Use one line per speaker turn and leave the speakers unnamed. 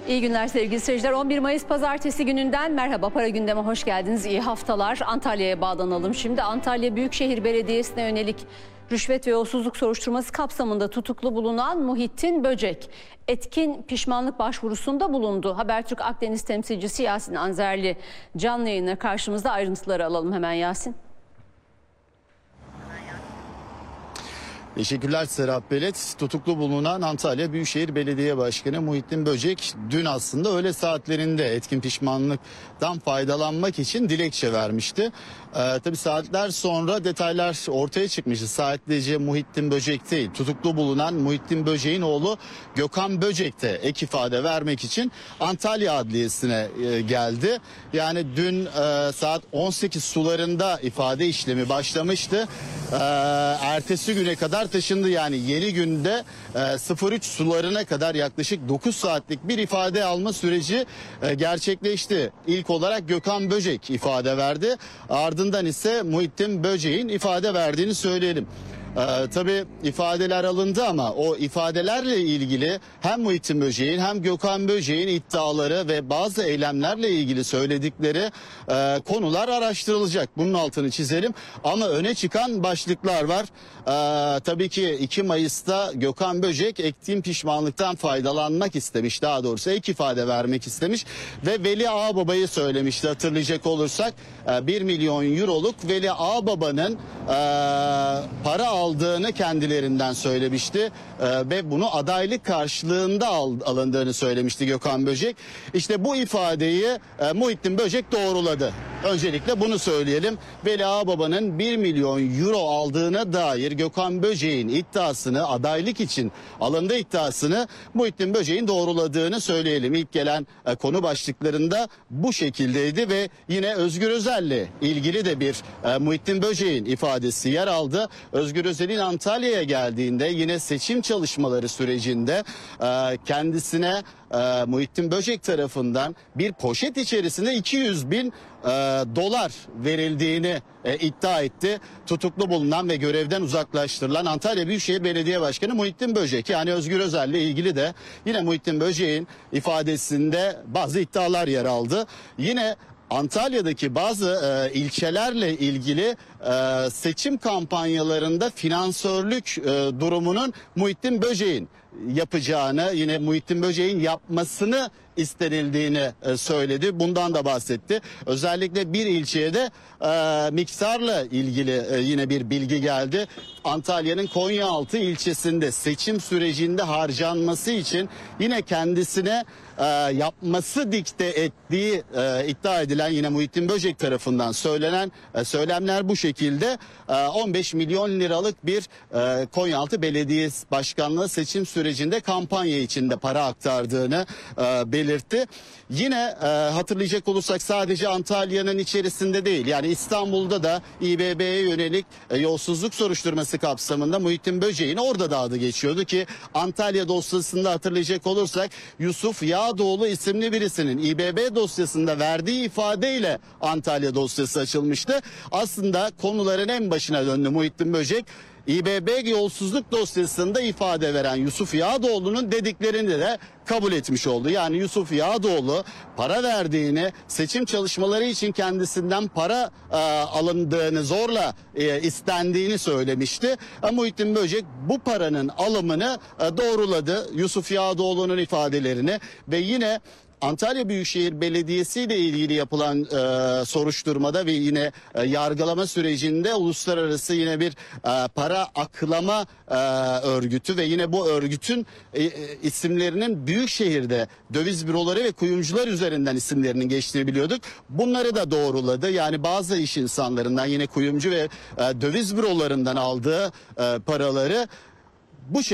İyi günler sevgili seyirciler. 11 Mayıs Pazartesi gününden merhaba. Para Gündem'e hoş geldiniz. İyi haftalar. Antalya'ya bağlanalım. Şimdi Antalya Büyükşehir Belediyesi'ne yönelik rüşvet ve yolsuzluk soruşturması kapsamında tutuklu bulunan Muhittin Böcek etkin pişmanlık başvurusunda bulundu. Habertürk Akdeniz temsilcisi Yasin Anzerli canlı yayına karşımızda, ayrıntıları alalım hemen Yasin.
Teşekkürler Serap Belet. Tutuklu bulunan Antalya Büyükşehir Belediye Başkanı Muhittin Böcek dün aslında öğle saatlerinde etkin pişmanlıktan faydalanmak için dilekçe vermişti. Tabii saatler sonra detaylar ortaya çıkmıştı. Sadece Muhittin Böcek değil, tutuklu bulunan Muhittin Böcek'in oğlu Gökhan Böcek de ek ifade vermek için Antalya Adliyesi'ne geldi. Yani dün saat 18 sularında ifade işlemi başlamıştı. Ertesi güne kadar taşındı, yani yeni günde 03 sularına kadar yaklaşık 9 saatlik bir ifade alma süreci gerçekleşti. İlk olarak Gökhan Böcek ifade verdi. Ardından ise Muhittin Böcek'in ifade verdiğini söyleyelim. Tabii ifadeler alındı ama o ifadelerle ilgili hem Muhittin Böcek'in hem Gökhan Böcek'in iddiaları ve bazı eylemlerle ilgili söyledikleri konular araştırılacak. Bunun altını çizelim. Ama öne çıkan başlıklar var. Tabii ki 2 Mayıs'ta Gökhan Böcek etkin pişmanlıktan faydalanmak istemiş. Daha doğrusu ek ifade vermek istemiş ve Veli Ağababa'yı söylemişti, hatırlayacak olursak. 1 milyon euroluk Veli Ağababa'nın para aldığını kendilerinden söylemişti ve bunu adaylık karşılığında alındığını söylemişti Gökhan Böcek. İşte bu ifadeyi Muhittin Böcek doğruladı. Öncelikle bunu söyleyelim. Veli Ağababa'nın 1 milyon euro aldığına dair Gökhan Böcek'in iddiasını, adaylık için alındığı iddiasını Muhittin Böcek'in doğruladığını söyleyelim. İlk gelen konu başlıklarında bu şekildeydi ve yine Özgür Özel'le ilgili de bir Muhittin Böcek'in ifadesi yer aldı. Özgür Özel'in Antalya'ya geldiğinde yine seçim çalışmaları sürecinde kendisine Muhittin Böcek tarafından bir poşet içerisinde 200 bin dolar verildiğini iddia etti. Tutuklu bulunan ve görevden uzaklaştırılan Antalya Büyükşehir Belediye Başkanı Muhittin Böcek. Yani Özgür Özel'le ilgili de yine Muhittin Böcek'in ifadesinde bazı iddialar yer aldı. Yine Antalya'daki bazı ilçelerle ilgili seçim kampanyalarında finansörlük durumunun Muhittin Böcek'in yapacağını, yine Muhittin Böcek'in yapmasını istenildiğini söyledi. Bundan da bahsetti. Özellikle bir ilçeye de miktarla ilgili yine bir bilgi geldi. Antalya'nın Konyaaltı ilçesinde seçim sürecinde harcanması için yine kendisine yapması dikte ettiği iddia edilen, yine Muhittin Böcek tarafından söylenen söylemler bu şekilde. 15 milyon liralık bir Konyaaltı Belediye Başkanlığı seçim sürecinde kampanya içinde para aktardığını belirtti. Yine hatırlayacak olursak sadece Antalya'nın içerisinde değil, yani İstanbul'da da İBB'ye yönelik yolsuzluk soruşturması kapsamında Muhittin Böcek'in orada da adı geçiyordu ki Antalya dosyasında hatırlayacak olursak Yusuf Yağdoğlu isimli birisinin İBB dosyasında verdiği ifadeyle Antalya dosyası açılmıştı. Aslında konuların en başına döndü Muhittin Böcek. İBB yolsuzluk dosyasında ifade veren Yusuf Yağdoğlu'nun dediklerini de kabul etmiş oldu. Yani Yusuf Yağdoğlu para verdiğini, seçim çalışmaları için kendisinden para alındığını, zorla istendiğini söylemişti. Muhittin Böcek bu paranın alımını doğruladı, Yusuf Yağdoğlu'nun ifadelerini ve yine Antalya Büyükşehir Belediyesi ile ilgili yapılan soruşturmada ve yine yargılama sürecinde uluslararası yine bir para aklama örgütü ve yine bu örgütün isimlerinin Büyükşehir'de döviz büroları ve kuyumcular üzerinden isimlerinin geçtiğini biliyorduk. Bunları da doğruladı. Yani bazı iş insanlarından, yine kuyumcu ve döviz bürolarından aldığı paraları bu